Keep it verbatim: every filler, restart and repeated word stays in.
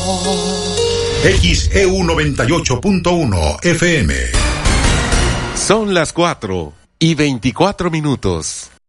X E U noventa y ocho punto uno F M. Son las cuatro y veinticuatro minutos.